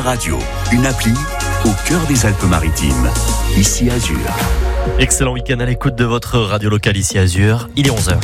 Radio, une appli au cœur des Alpes-Maritimes, ici Azur. Excellent week-end à l'écoute de votre radio locale ici Azur. Il est 11h.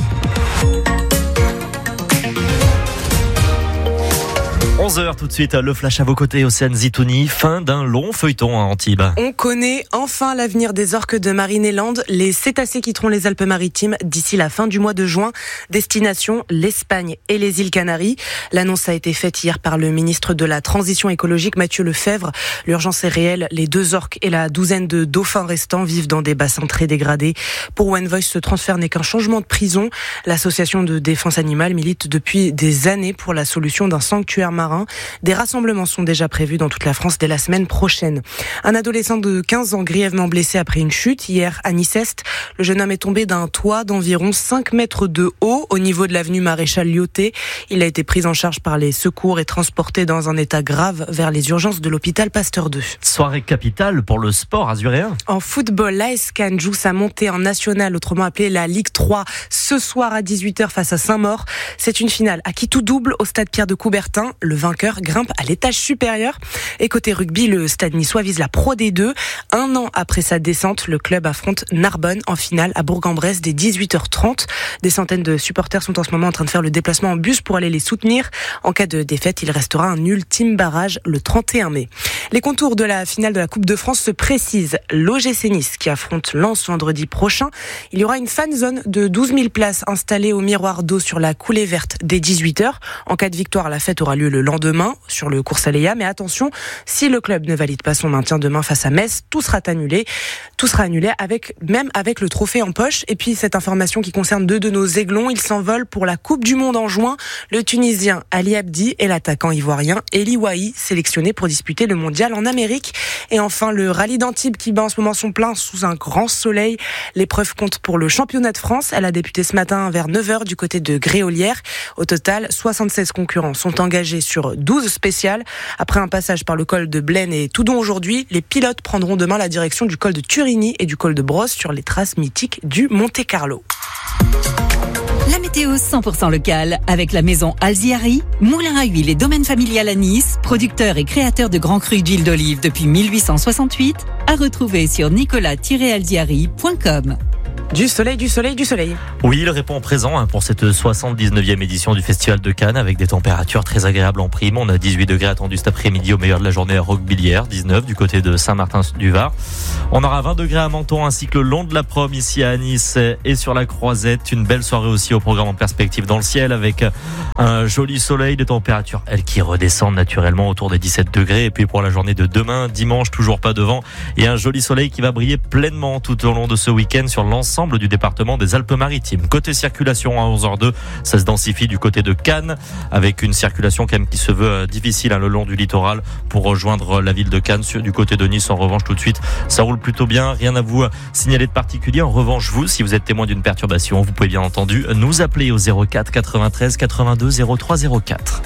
11h tout de suite, le flash à vos côtés, Océane Zitouni. Fin d'un long feuilleton à Antibes. On connaît enfin l'avenir des orques de Marineland. Les cétacés quitteront les Alpes-Maritimes d'ici la fin du mois de juin. Destination l'Espagne et les îles Canaries. L'annonce a été faite hier par le ministre de la Transition écologique, Mathieu Lefebvre. L'urgence est réelle. Les 2 orques et la douzaine de dauphins restants vivent dans des bassins très dégradés. Pour One Voice, ce transfert n'est qu'un changement de prison. L'association de défense animale milite depuis des années pour la solution d'un sanctuaire marin. Des rassemblements sont déjà prévus dans toute la France dès la semaine prochaine. Un adolescent de 15 ans grièvement blessé après une chute hier à Nice-Est. Le jeune homme est tombé d'un toit d'environ 5 mètres de haut au niveau de l'avenue Maréchal Lyoté. Il a été pris en charge par les secours et transporté dans un état grave vers les urgences de l'hôpital Pasteur 2. Soirée capitale pour le sport azuréen. En football, l'AS Cannes joue sa montée en national, autrement appelée la Ligue 3, ce soir à 18h face à Saint-Maur. C'est une finale à qui tout double au stade Pierre de Coubertin. Le vainqueur grimpe à l'étage supérieur. Et côté rugby, le stade niçois vise la Pro D2. 1 an après sa descente, le club affronte Narbonne en finale à Bourg-en-Bresse dès 18h30. Des centaines de supporters sont en ce moment en train de faire le déplacement en bus pour aller les soutenir. En cas de défaite, il restera un ultime barrage le 31 mai. Les contours de la finale de la Coupe de France se précisent. L'OGC Nice qui affronte Lens vendredi prochain. Il y aura une fan zone de 12 000 places installée au miroir d'eau sur la coulée verte dès 18h. En cas de victoire, la fête aura lieu le lendemain sur le cours Saléa. Mais attention, si le club ne valide pas son maintien demain face à Metz, tout sera annulé. Tout sera annulé même avec le trophée en poche. Et puis cette information qui concerne 2 de nos aiglons, ils s'envolent pour la Coupe du Monde en juin. Le Tunisien Ali Abdi et l'attaquant ivoirien Eli Wahi, sélectionnés pour disputer le mondial en Amérique. Et enfin, le rallye d'Antibes qui bat en ce moment son plein sous un grand soleil. L'épreuve compte pour le championnat de France. Elle a débuté ce matin vers 9h du côté de Gréolière. Au total, 76 concurrents sont engagés sur 12 spéciales. Après un passage par le col de Blaine et Toudon aujourd'hui, les pilotes prendront demain la direction du col de Turini et du col de Brosse sur les traces mythiques du Monte Carlo. La météo 100% locale avec la maison Alziari, moulin à huile et domaine familial à Nice, producteur et créateur de grands crus d'huile d'olive depuis 1868, à retrouver sur nicolas-alziari.com. Du soleil, du soleil, du soleil. Oui, il répond présent pour cette 79e édition du Festival de Cannes avec des températures très agréables en prime. On a 18 degrés attendus cet après-midi au meilleur de la journée à Roquebillière, 19 du côté de Saint-Martin-du-Var. On aura 20 degrés à Menton ainsi que le long de la Prom ici à Nice et sur la Croisette. Une belle soirée aussi au programme en perspective dans le ciel avec un joli soleil, des températures elles qui redescendent naturellement autour des 17 degrés. Et puis pour la journée de demain, dimanche, toujours pas de vent et un joli soleil qui va briller pleinement tout au long de ce week-end sur l'ensemble du département des Alpes-Maritimes. Côté circulation à 11h02, ça se densifie du côté de Cannes avec une circulation quand même qui se veut difficile le long du littoral pour rejoindre la ville de Cannes. Du côté de Nice, en revanche, tout de suite, ça roule plutôt bien. Rien à vous signaler de particulier. En revanche, vous, si vous êtes témoin d'une perturbation, vous pouvez bien entendu nous appeler au 04 93 82 03 04.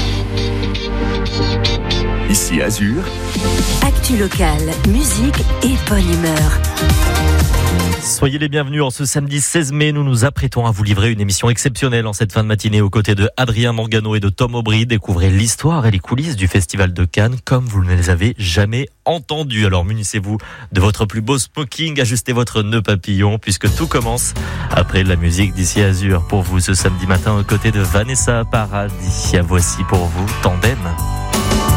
Ici Azur. Actu locale, musique et bonne humeur. Soyez les bienvenus en ce samedi 16 mai. Nous nous apprêtons à vous livrer une émission exceptionnelle en cette fin de matinée aux côtés de Adrien Mangano et de Tom Aubry. Découvrez l'histoire et les coulisses du Festival de Cannes comme vous ne les avez jamais entendues. Alors munissez-vous de votre plus beau smoking, ajustez votre nœud papillon puisque tout commence après la musique d'ici Azur pour vous ce samedi matin aux côtés de Vanessa Paradis. Voici pour vous Tandem.